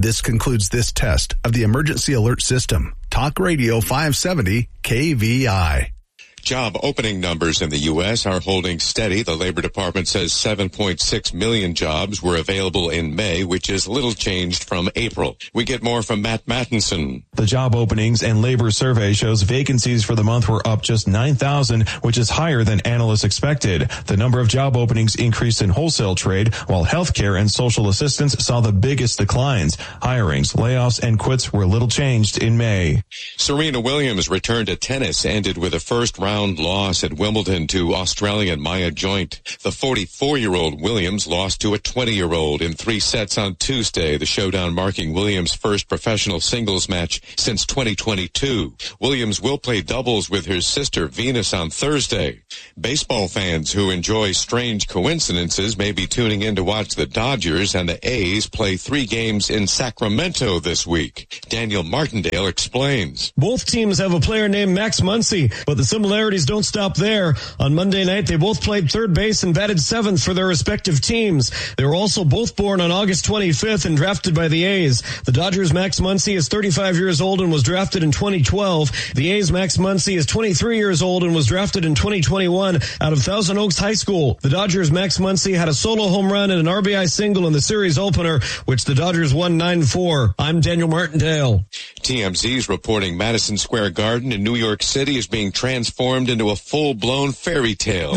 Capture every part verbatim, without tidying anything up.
This concludes this test of the emergency alert system. Talk Radio five seventy K V I. Job opening numbers in the U S are holding steady. The Labor Department says seven point six million jobs were available in May, which is little changed from April. We get more from Matt Mattinson. The job openings and labor survey shows vacancies for the month were up just nine thousand, which is higher than analysts expected. The number of job openings increased in wholesale trade, while healthcare and social assistance saw the biggest declines. Hirings, layoffs, and quits were little changed in May. Serena Williams' return to tennis ended with a first round loss at Wimbledon to Australian Maya Joint. The forty-four-year-old Williams lost to a twenty-year-old in three sets on Tuesday, the showdown marking Williams' first professional singles match since twenty twenty-two. Williams will play doubles with her sister Venus on Thursday. Baseball fans who enjoy strange coincidences may be tuning in to watch the Dodgers and the A's play three games in Sacramento this week. Daniel Martindale explains. Both teams have a player named Max Muncy, but the similarities don't stop there. On Monday night, they both played third base and batted seventh for their respective teams. They were also both born on August twenty-fifth and drafted by the A's. The Dodgers' Max Muncy is thirty-five years old and was drafted in twenty twelve. The A's' Max Muncy is twenty-three years old and was drafted in twenty twenty-one out of Thousand Oaks High School. The Dodgers' Max Muncy had a solo home run and an R B I single in the series opener, which the Dodgers won nine four. I'm Daniel Martindale. T M Z's reporting Madison Square Garden in New York City is being transformed into a full-blown fairy tale.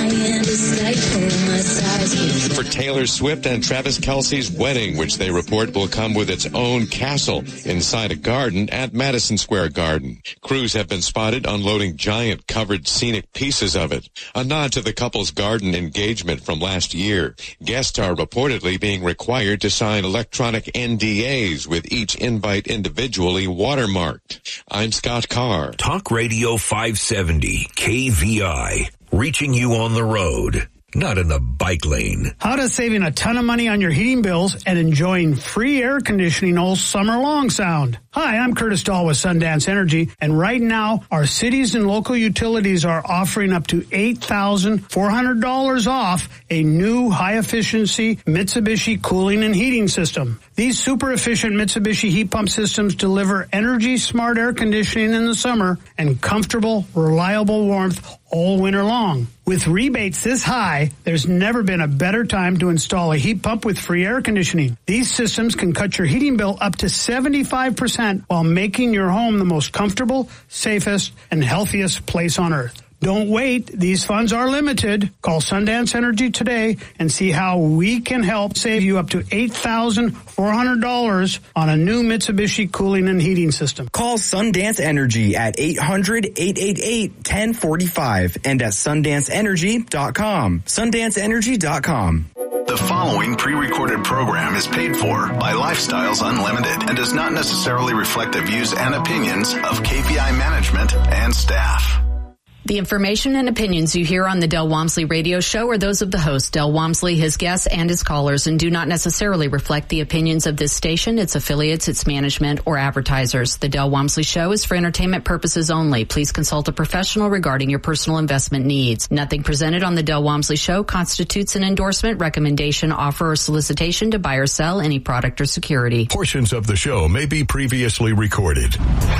For Taylor Swift and Travis Kelce's wedding, which they report will come with its own castle inside a garden at Madison Square Garden. Crews have been spotted unloading giant covered scenic pieces of it, a nod to the couple's garden engagement from last year. Guests are reportedly being required to sign electronic N D As with each invite individually watermarked. I'm Scott Carr. Talk Radio five seventy K V I, reaching you on the road, not in the bike lane. How does saving a ton of money on your heating bills and enjoying free air conditioning all summer long sound? Hi, I'm Curtis Dahl with Sundance Energy, and right now, our cities and local utilities are offering up to eight thousand four hundred dollars off a new high-efficiency Mitsubishi cooling and heating system. These super-efficient Mitsubishi heat pump systems deliver energy-smart air conditioning in the summer and comfortable, reliable warmth all winter long. With rebates this high, there's never been a better time to install a heat pump with free air conditioning. These systems can cut your heating bill up to seventy-five percent while making your home the most comfortable, safest, and healthiest place on earth. Don't wait. These funds are limited. Call Sundance Energy today and see how we can help save you up to eight thousand four hundred dollars on a new Mitsubishi cooling and heating system. Call Sundance Energy at eight hundred, eight eight eight, one zero four five and at sundance energy dot com. sundance energy dot com. The following pre-recorded program is paid for by Lifestyles Unlimited and does not necessarily reflect the views and opinions of K P I management and staff. The information and opinions you hear on the Del Walmsley radio show are those of the host, Del Walmsley, his guests, and his callers, and do not necessarily reflect the opinions of this station, its affiliates, its management, or advertisers. The Del Walmsley show is for entertainment purposes only. Please consult a professional regarding your personal investment needs. Nothing presented on the Del Walmsley show constitutes an endorsement, recommendation, offer, or solicitation to buy or sell any product or security. Portions of the show may be previously recorded.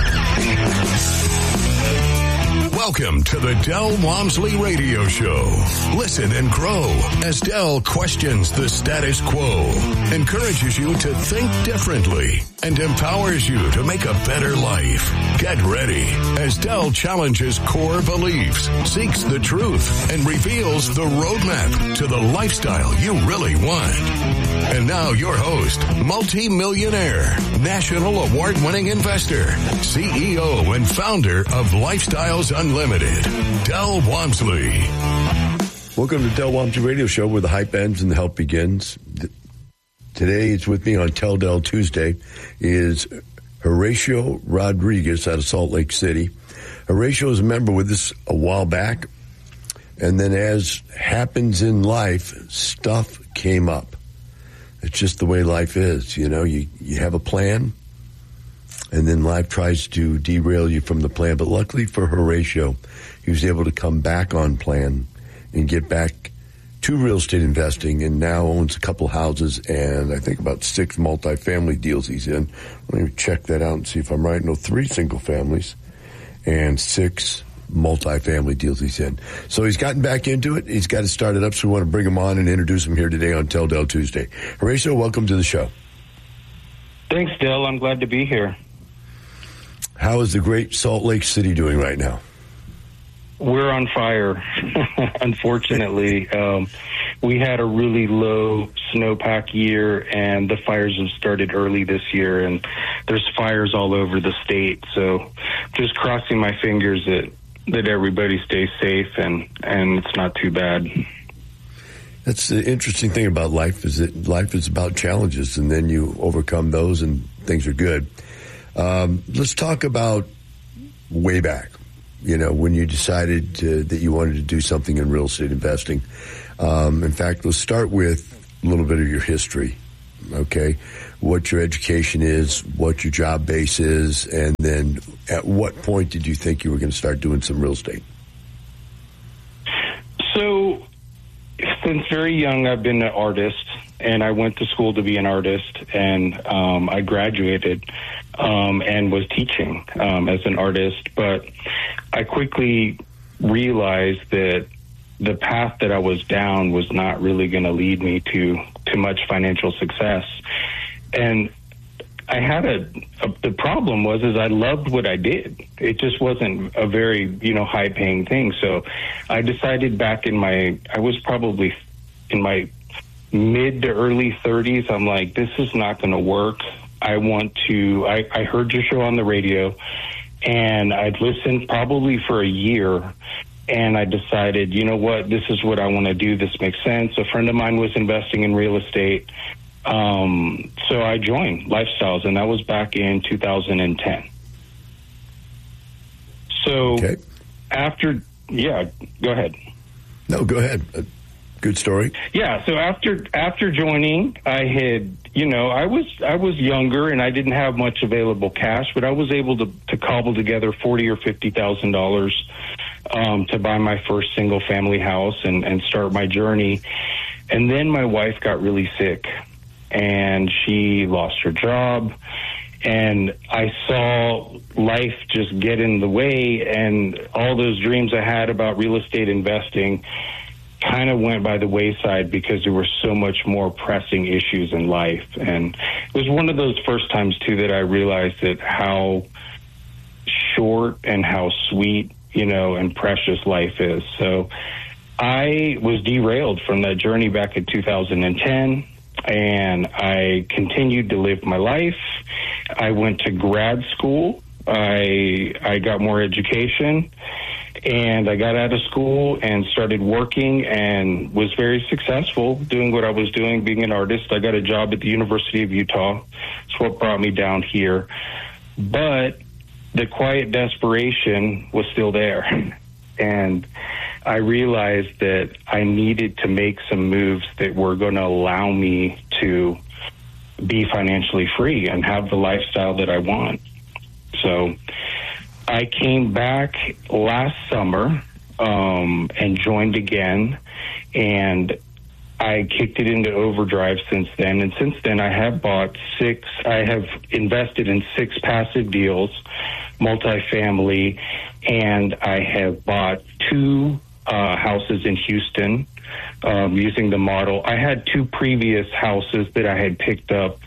Welcome to the Del Walmsley Radio Show. Listen and grow as Del questions the status quo, encourages you to think differently, and empowers you to make a better life. Get ready as Del challenges core beliefs, seeks the truth, and reveals the roadmap to the lifestyle you really want. And now your host, multi-millionaire, national award-winning investor, C E O and founder of Lifestyles Unlimited, Del Walmsley. Welcome to Del Walmsley Radio Show, where the hype ends and the help begins. Today, it's with me on Tell Del Tuesday is Horatio Rodriguez out of Salt Lake City. Horatio was a member with us a while back, and then as happens in life, stuff came up. It's just the way life is, you know. You, you have a plan, and then life tries to derail you from the plan. But luckily for Horatio, he was able to come back on plan and get back to real estate investing and now owns a couple houses and I think about six multifamily deals he's in. Let me check that out and see if I'm right. No, three single families and six multifamily deals he's in. So he's gotten back into it. He's got to start it up, so we want to bring him on and introduce him here today on Tell Del Tuesday. Horatio, welcome to the show. Thanks, Del. I'm glad to be here. How is the great Salt Lake City doing right now? We're on fire, unfortunately. Um, we had a really low snowpack year, and the fires have started early this year, and there's fires all over the state. So just crossing my fingers that, that everybody stays safe and, and it's not too bad. That's the interesting thing about life, is that life is about challenges, and then you overcome those and things are good. Um, let's talk about way back, you know, when you decided to, that you wanted to do something in real estate investing. Um, in fact, let's start with a little bit of your history, okay? What your education is, what your job base is, and then at what point did you think you were going to start doing some real estate? So, since very young, I've been an artist, and I went to school to be an artist, and um, I graduated um, and was teaching um, as an artist. But I quickly realized that the path that I was down was not really going to lead me to, to much financial success. And I had a, a, the problem was, is I loved what I did. It just wasn't a very, you know, high paying thing. So I decided back in my, I was probably in my mid to early thirties. I'm like, this is not going to work. I want to, I, I heard your show on the radio and I'd listened probably for a year. And I decided, you know what, this is what I want to do. This makes sense. A friend of mine was investing in real estate. Um, so I joined Lifestyles, and that was back in two thousand ten. So okay. after, yeah, go ahead. No, go ahead. Uh, good story. Yeah. So after, after joining, I had, you know, I was, I was younger and I didn't have much available cash, but I was able to, to cobble together forty or fifty thousand dollars, um, to buy my first single family house and, and start my journey. And then my wife got really sick. And she lost her job, and I saw life just get in the way, and all those dreams I had about real estate investing kind of went by the wayside because there were so much more pressing issues in life. And it was one of those first times, too, that I realized that how short and how sweet, you know, and precious life is. So I was derailed from that journey back in two thousand ten. And I continued to live my life. I went to grad school. I I got more education, and I got out of school and started working and was very successful doing what I was doing, being an artist. I got a job at the University of Utah. That's what brought me down here. But the quiet desperation was still there. And I realized that I needed to make some moves that were going to allow me to be financially free and have the lifestyle that I want. So I came back last summer um, and joined again, and I kicked it into overdrive since then. And since then, I have bought six, I have invested in six passive deals, multifamily, and I have bought two uh, houses in Houston um, using the model. I had two previous houses that I had picked up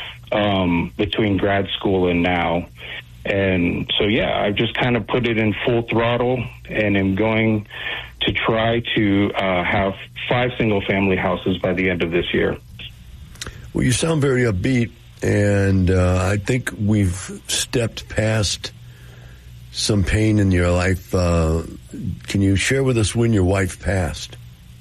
um, between grad school and now. And so, yeah, I've just kind of put it in full throttle and am going to try to uh, have five single-family houses by the end of this year. Well, you sound very upbeat, and uh, I think we've stepped past some pain in your life. Uh, can you share with us when your wife passed?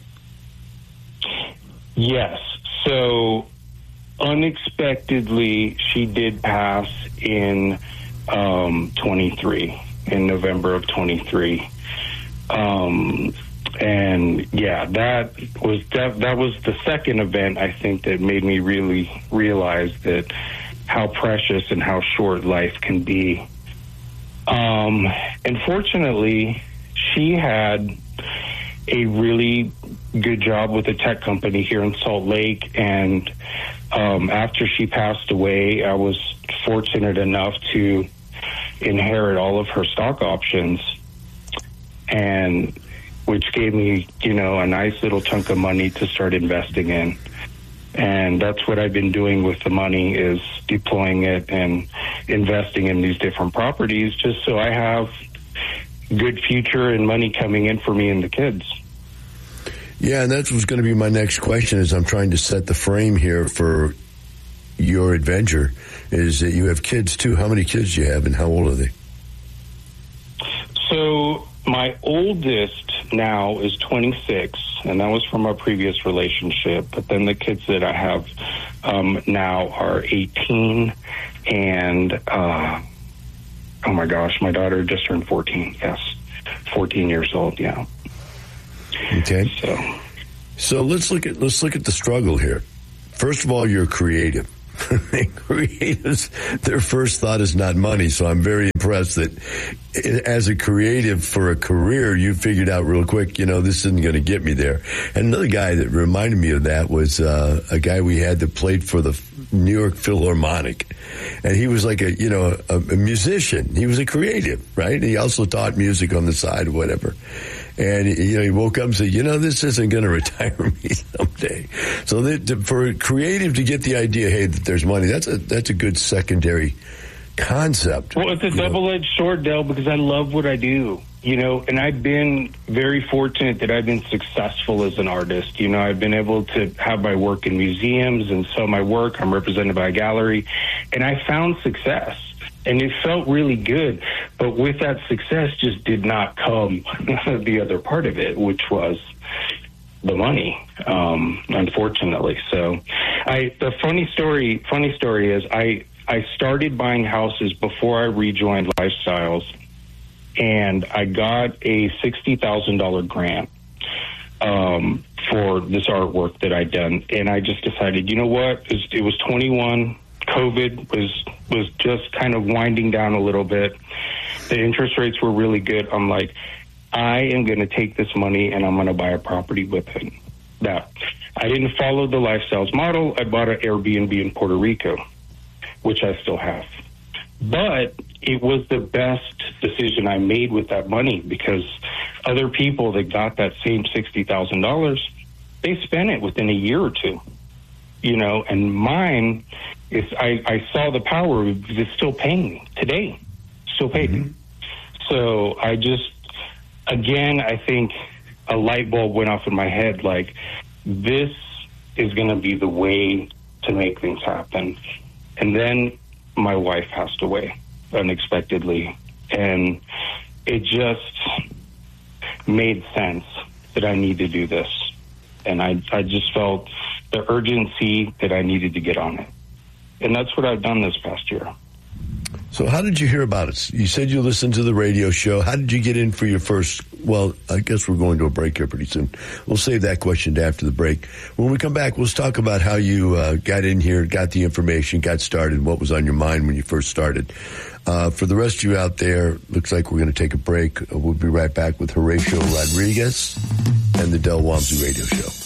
Yes. So, unexpectedly, she did pass in um, twenty-three, in November of twenty-three. Um, and yeah, that was, that, that was the second event, I think, that made me really realize that how precious and how short life can be. Um, and fortunately, she had a really good job with a tech company here in Salt Lake. And um, after she passed away, I was fortunate enough to inherit all of her stock options, and which gave me, you know, a nice little chunk of money to start investing in. And that's what I've been doing with the money, is deploying it and investing in these different properties, just so I have good future and money coming in for me and the kids. Yeah, and that's what's going to be my next question, is I'm trying to set the frame here for your adventure, is that you have kids too. How many kids do you have, and how old are they? So my oldest now is twenty-six, and that was from our previous relationship. But then the kids that I have um, now are eighteen, and uh, oh my gosh, my daughter just turned fourteen. Yes, fourteen years old. Yeah. Okay. So, so let's look at let's look at the struggle here. First of all, you're creative. Creatives, their first thought is not money, so I'm very impressed that as a creative for a career, you figured out real quick, you know, this isn't going to get me there. And another guy that reminded me of that was uh, a guy we had that played for the New York Philharmonic, and he was like a, you know, a, a musician. He was a creative, right? And he also taught music on the side or whatever. And, you know, he woke up and said, you know, this isn't going to retire me someday. So that, for a creative to get the idea, hey, that there's money, that's a that's a good secondary concept. Well, it's a double-edged sword, Del, because I love what I do, you know, and I've been very fortunate that I've been successful as an artist. You know, I've been able to have my work in museums and sell my work. I'm represented by a gallery, and I found success. And it felt really good, but with that success just did not come the other part of it, which was the money, um, unfortunately. So I, the funny story, funny story is I, I started buying houses before I rejoined Lifestyles, and I got a sixty thousand dollars grant, um, for this artwork that I'd done. And I just decided, you know what, it was, it was twenty-one. COVID was was just kind of winding down a little bit. The interest rates were really good. I'm like, I am going to take this money and I'm going to buy a property with it. Now, I didn't follow the Lifestyles model. I bought an Airbnb in Puerto Rico, which I still have. But it was the best decision I made with that money, because other people that got that same sixty thousand dollars, they spent it within a year or two. You know, and mine is, I, I saw the power because it's still paying me today, still paid me. Mm-hmm. So I just, again, I think a light bulb went off in my head, like, this is going to be the way to make things happen. And then my wife passed away unexpectedly, and it just made sense that I need to do this. And I, I just felt the urgency that I needed to get on it. And that's what I've done this past year. So how did you hear about it? You said you listened to the radio show. How did you get in for your first, well, I guess we're going to a break here pretty soon. We'll save that question to after the break. When we come back, we'll talk about how you uh, got in here, got the information, got started, what was on your mind when you first started. Uh, for the rest of you out there, looks like we're going to take a break. We'll be right back with Horatio Rodriguez and the Del Walmsley Radio Show.